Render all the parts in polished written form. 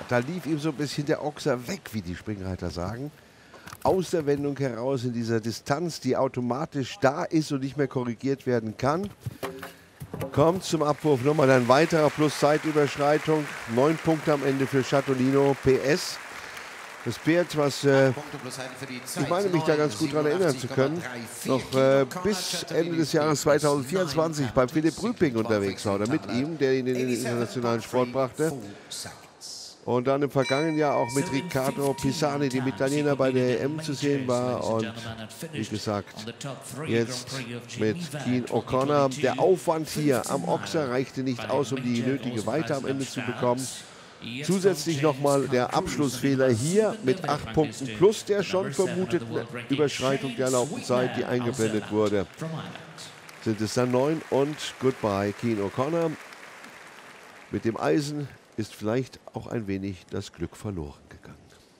da lief ihm so ein bisschen der Ochser weg, wie die Springreiter sagen. Aus der Wendung heraus in dieser Distanz, die automatisch da ist und nicht mehr korrigiert werden kann. Kommt zum Abwurf nochmal ein weiterer Plus-Zeitüberschreitung. 9 Punkte am Ende für Chatolino. PS. Das Pferd, was ich meine, mich da ganz gut daran erinnern zu können, noch bis Ende des Jahres 2024 beim Philipp Rüping unterwegs war, oder mit ihm, der ihn in den internationalen Sport brachte. Und dann im vergangenen Jahr auch mit Riccardo Pisani, dem Italiener, bei der EM zu sehen war. Und wie gesagt, jetzt mit Keane O'Connor. Der Aufwand hier am Ochser reichte nicht aus, um die nötige Weite am Ende zu bekommen. Zusätzlich nochmal der Abschlussfehler hier mit 8 Punkten plus der schon vermuteten Überschreitung der erlaubten Zeit, die eingeblendet wurde. Sind es dann 9 und goodbye Keane O'Connor. Mit dem Eisen ist vielleicht auch ein wenig das Glück verloren gegangen.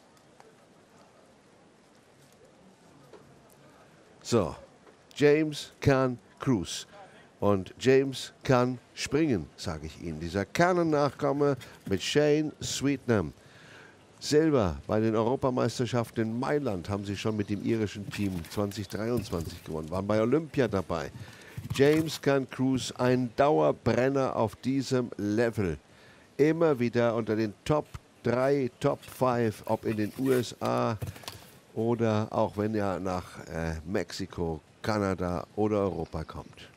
So, James kann Cruz. Und James kann springen, sage ich Ihnen. Dieser Cannon-Nachkomme mit Shane Sweetnam. Silber bei den Europameisterschaften in Mailand haben sie schon mit dem irischen Team 2023 gewonnen, waren bei Olympia dabei. James Can Cruz, ein Dauerbrenner auf diesem Level. Immer wieder unter den Top 3, Top 5, ob in den USA oder auch wenn er nach Mexiko, Kanada oder Europa kommt.